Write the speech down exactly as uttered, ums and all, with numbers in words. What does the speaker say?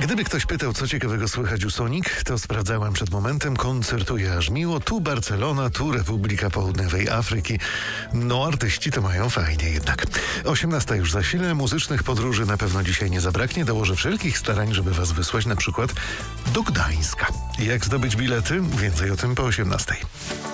Gdyby ktoś pytał, co ciekawego słychać u Sonic, to sprawdzałem przed momentem. Koncertuje aż miło. Tu Barcelona, tu Republika Południowej Afryki. No, artyści to mają fajnie jednak. osiemnasta już za chwilę. Muzycznych podróży na pewno dzisiaj nie zabraknie. Dołożę wszelkich starań, żeby was wysłać na przykład do Gdańska. Jak zdobyć bilety? Więcej o tym po osiemnastej.